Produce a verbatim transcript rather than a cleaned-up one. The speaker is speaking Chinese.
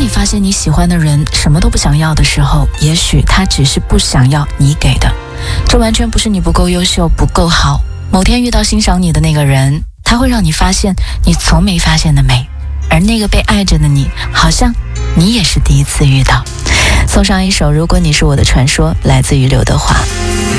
发现你喜欢的人什么都不想要的时候，也许他只是不想要你给的。这完全不是你不够优秀，不够好。某天遇到欣赏你的那个人，他会让你发现你从没发现的美，而那个被爱着的你，好像你也是第一次遇到。送上一首《如果你是我的传说》，来自于刘德华。